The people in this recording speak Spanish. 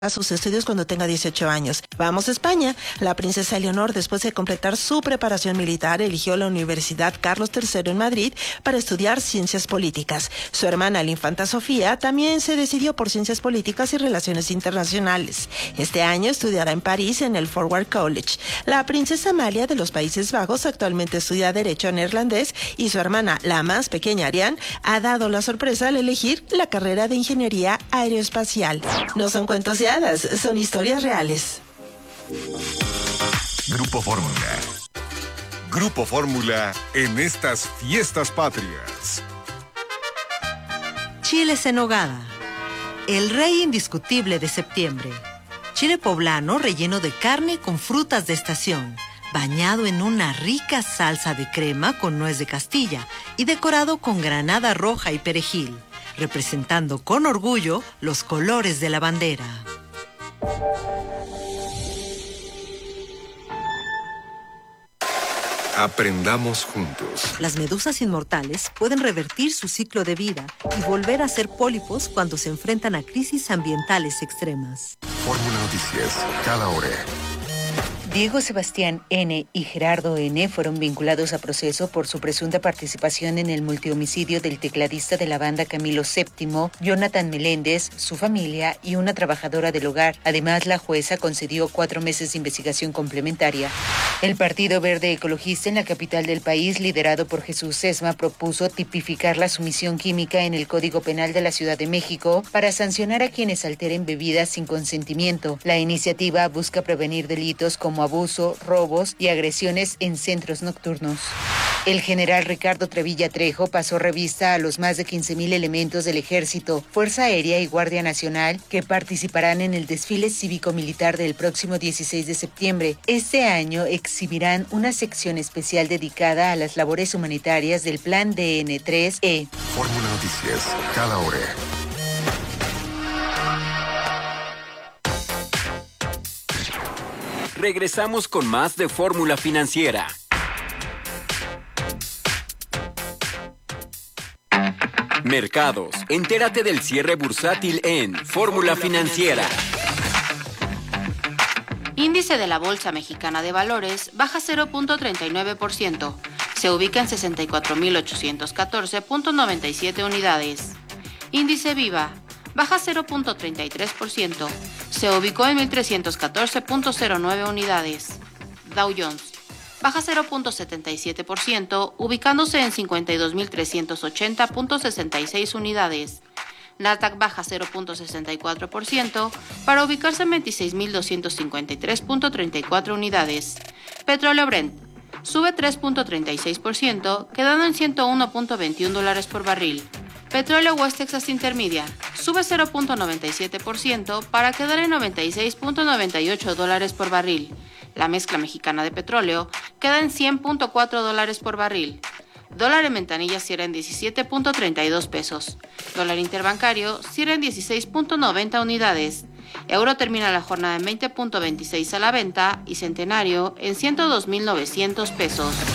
a sus estudios cuando tenga 18 años. Vamos a España. La princesa Leonor, después de completar su preparación militar, eligió la Universidad Carlos III en Madrid para estudiar ciencias políticas. Su hermana, la infanta Sofía, también se decidió por ciencias políticas y relaciones internacionales. Este año estudiará en París en el Forward College. La princesa Amalia de los Países Bajos actualmente estudia Derecho neerlandés y su hermana, la más pequeña Ariane, ha dado la sorpresa al elegir la carrera de Ingeniería Aeroespacial. No son cuentos de hadas, son historias reales. Grupo Fórmula. Grupo Fórmula en estas fiestas patrias. Chiles en nogada. El rey indiscutible de septiembre. Chile poblano relleno de carne con frutas de estación, bañado en una rica salsa de crema con nuez de Castilla y decorado con granada roja y perejil, representando con orgullo los colores de la bandera. Aprendamos juntos. Las medusas inmortales pueden revertir su ciclo de vida y volver a ser pólipos cuando se enfrentan a crisis ambientales extremas. Fórmula Noticias, cada hora. Diego Sebastián N. y Gerardo N. fueron vinculados a proceso por su presunta participación en el multihomicidio del tecladista de la banda Camilo VII, Jonathan Meléndez, su familia y una trabajadora del hogar. Además, la jueza concedió 4 meses de investigación complementaria. El Partido Verde Ecologista en la capital del país, liderado por Jesús Sesma, propuso tipificar la sumisión química en el Código Penal de la Ciudad de México para sancionar a quienes alteren bebidas sin consentimiento. La iniciativa busca prevenir delitos como abuso, robos y agresiones en centros nocturnos. El general Ricardo Trevilla Trejo pasó revista a los más de 15,000 elementos del Ejército, Fuerza Aérea y Guardia Nacional que participarán en el desfile cívico-militar del próximo 16 de septiembre. Este año exhibirán una sección especial dedicada a las labores humanitarias del Plan DN3E. Fórmula Noticias, cada hora. Regresamos con más de Fórmula Financiera. Mercados. Entérate del cierre bursátil en Fórmula Financiera. Índice de la Bolsa Mexicana de Valores baja 0.39%. Se ubica en 64.814.97 unidades. Índice Viva baja 0.33%. Se ubicó en 1.314.09 unidades. Dow Jones baja 0.77%, ubicándose en 52.380.66 unidades. Nasdaq baja 0.64% para ubicarse en 26.253.34 unidades. Petróleo Brent sube 3.36%, quedando en $101.21 por barril. Petróleo West Texas Intermedia sube 0.97% para quedar en $96.98 por barril. La mezcla mexicana de petróleo queda en $100.4 por barril. Dólar en ventanilla cierra en 17.32 pesos. Dólar interbancario cierra en 16.90 unidades. Euro termina la jornada en 20.26 a la venta y centenario en 102.900 pesos.